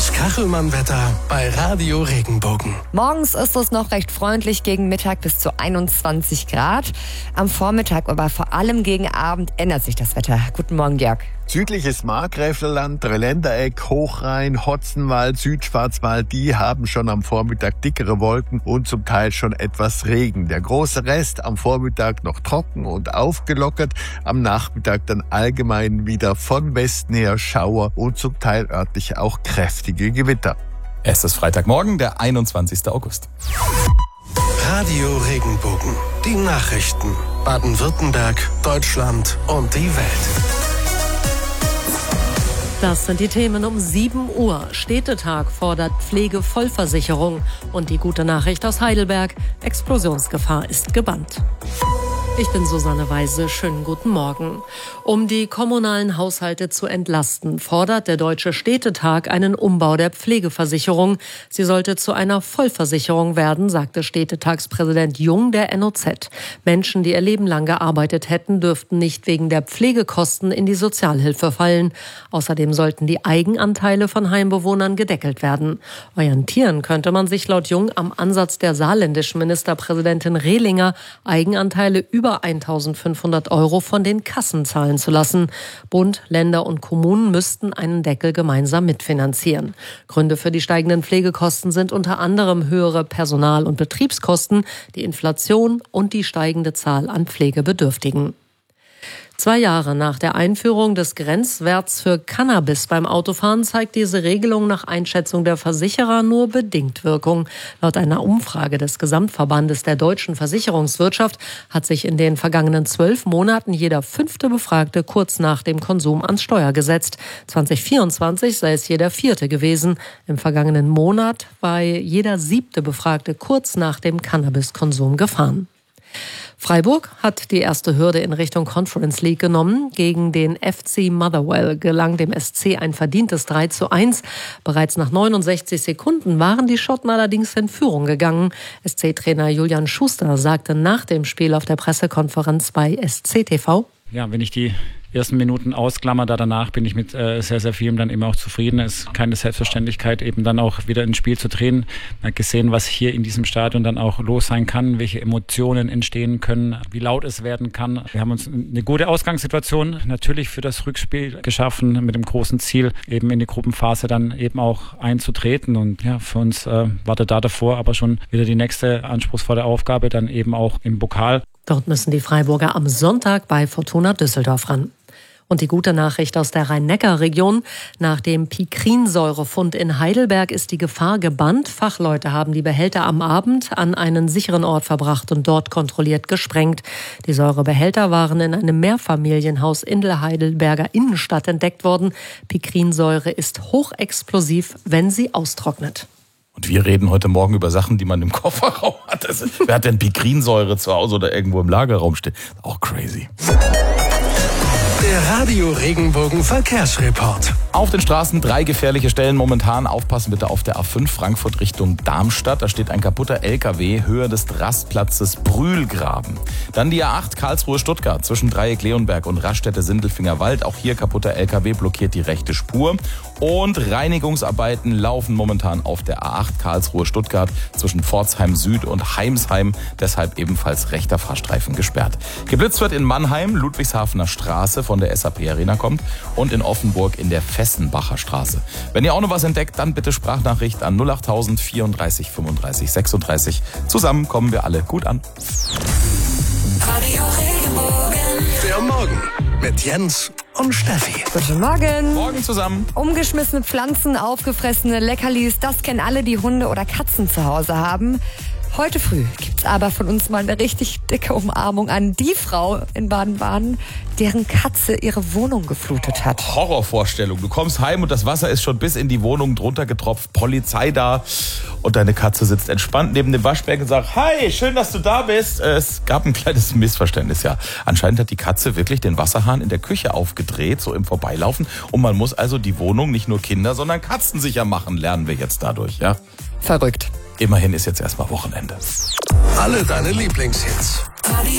Das Kachelmann-Wetter bei Radio Regenbogen. Morgens ist es noch recht freundlich, gegen Mittag bis zu 21 Grad. Am Vormittag, aber vor allem gegen Abend ändert sich das Wetter. Guten Morgen, Jörg. Südliches Markgräflerland, Dreiländereck, Hochrhein, Hotzenwald, Südschwarzwald, die haben schon am Vormittag dickere Wolken und zum Teil schon etwas Regen. Der große Rest am Vormittag noch trocken und aufgelockert, am Nachmittag dann allgemein wieder von Westen her Schauer und zum Teil örtlich auch kräftige Gewitter. Es ist Freitagmorgen, der 21. August. Radio Regenbogen. Die Nachrichten. Baden-Württemberg, Deutschland und die Welt. Das sind die Themen um 7 Uhr. Städtetag fordert Pflegevollversicherung. Und die gute Nachricht aus Heidelberg: Explosionsgefahr ist gebannt. Ich bin Susanne Weise. Schönen guten Morgen. Um die kommunalen Haushalte zu entlasten, fordert der Deutsche Städtetag einen Umbau der Pflegeversicherung. Sie sollte zu einer Vollversicherung werden, sagte Städtetagspräsident Jung der NOZ. Menschen, die ihr Leben lang gearbeitet hätten, dürften nicht wegen der Pflegekosten in die Sozialhilfe fallen. Außerdem sollten die Eigenanteile von Heimbewohnern gedeckelt werden. Orientieren könnte man sich laut Jung am Ansatz der saarländischen Ministerpräsidentin Rehlinger, Eigenanteile über 1.500 € von den Kassen zahlen zu lassen. Bund, Länder und Kommunen müssten einen Deckel gemeinsam mitfinanzieren. Gründe für die steigenden Pflegekosten sind unter anderem höhere Personal- und Betriebskosten, die Inflation und die steigende Zahl an Pflegebedürftigen. 2 Jahre nach der Einführung des Grenzwerts für Cannabis beim Autofahren zeigt diese Regelung nach Einschätzung der Versicherer nur bedingt Wirkung. Laut einer Umfrage des Gesamtverbandes der deutschen Versicherungswirtschaft hat sich in den vergangenen 12 Monaten jeder 5. Befragte kurz nach dem Konsum ans Steuer gesetzt. 2024 sei es jeder 4. gewesen. Im vergangenen Monat war jeder 7. Befragte kurz nach dem Cannabiskonsum gefahren. Freiburg hat die erste Hürde in Richtung Conference League genommen. Gegen den FC Motherwell gelang dem SC ein verdientes 3:1. Bereits nach 69 Sekunden waren die Schotten allerdings in Führung gegangen. SC-Trainer Julian Schuster sagte nach dem Spiel auf der Pressekonferenz bei SC-TV: Ja, wenn ich die ersten Minuten ausklammer, danach bin ich mit sehr, sehr vielem dann eben auch zufrieden. Es ist keine Selbstverständlichkeit, eben dann auch wieder ins Spiel zu drehen. Man hat gesehen, was hier in diesem Stadion dann auch los sein kann, welche Emotionen entstehen können, wie laut es werden kann. Wir haben uns eine gute Ausgangssituation natürlich für das Rückspiel geschaffen, mit dem großen Ziel, eben in die Gruppenphase dann eben auch einzutreten. Und ja, für uns wartet da davor aber schon wieder die nächste anspruchsvolle Aufgabe, dann eben auch im Pokal. Dort müssen die Freiburger am Sonntag bei Fortuna Düsseldorf ran. Und die gute Nachricht aus der Rhein-Neckar-Region: Nach dem Pikrinsäurefund in Heidelberg ist die Gefahr gebannt. Fachleute haben die Behälter am Abend an einen sicheren Ort verbracht und dort kontrolliert gesprengt. Die Säurebehälter waren in einem Mehrfamilienhaus in der Heidelberger Innenstadt entdeckt worden. Pikrinsäure ist hochexplosiv, wenn sie austrocknet. Und wir reden heute Morgen über Sachen, die man im Kofferraum hat. Wer hat denn Pikrinsäure zu Hause oder irgendwo im Lagerraum stehen? Auch crazy. Der Radio Regenbogen Verkehrsreport. Auf den Straßen 3 gefährliche Stellen momentan. Aufpassen bitte auf der A5 Frankfurt Richtung Darmstadt. Da steht ein kaputter LKW, Höhe des Rastplatzes Brühlgraben. Dann die A8 Karlsruhe-Stuttgart zwischen Dreieck Leonberg und Raststätte-Sindelfingerwald. Auch hier kaputter LKW blockiert die rechte Spur. Und Reinigungsarbeiten laufen momentan auf der A8 Karlsruhe-Stuttgart zwischen Pforzheim Süd und Heimsheim. Deshalb ebenfalls rechter Fahrstreifen gesperrt. Geblitzt wird in Mannheim, Ludwigshafener Straße von der SAP Arena kommt, und in Offenburg in der Fessenbacher Straße. Wenn ihr auch noch was entdeckt, dann bitte Sprachnachricht an 08000 34 35 36. Zusammen kommen wir alle gut an. Radio Regenbogen. Der Morgen mit Jens und Steffi. Guten Morgen. Morgen zusammen. Umgeschmissene Pflanzen, aufgefressene Leckerlis, das kennen alle, die Hunde oder Katzen zu Hause haben. Heute früh gibt's aber von uns mal eine richtig dicke Umarmung an die Frau in Baden-Baden, deren Katze ihre Wohnung geflutet hat. Horrorvorstellung. Du kommst heim und das Wasser ist schon bis in die Wohnung drunter getropft, Polizei da und deine Katze sitzt entspannt neben dem Waschbecken und sagt: Hi, schön, dass du da bist. Es gab ein kleines Missverständnis, ja. Anscheinend hat die Katze wirklich den Wasserhahn in der Küche aufgedreht, so im Vorbeilaufen. Und man muss also die Wohnung nicht nur kinder-, sondern katzensicher machen, lernen wir jetzt dadurch, ja. Verrückt. Immerhin ist jetzt erstmal Wochenende. Alle deine Lieblingshits.